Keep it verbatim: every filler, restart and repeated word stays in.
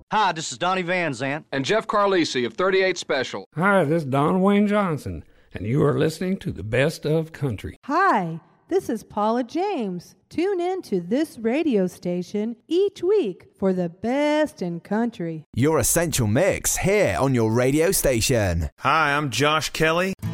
Hi, this is Donnie Van Zant. And Jeff Carlisi of thirty-eight Special. Hi, this is Don Wayne Johnson, and you are listening to the Best of Country. Hi, this is Paula James. Tune in to this radio station each week for the best in country. Your Essential Mix here on your radio station. Hi, I'm Josh Kelly.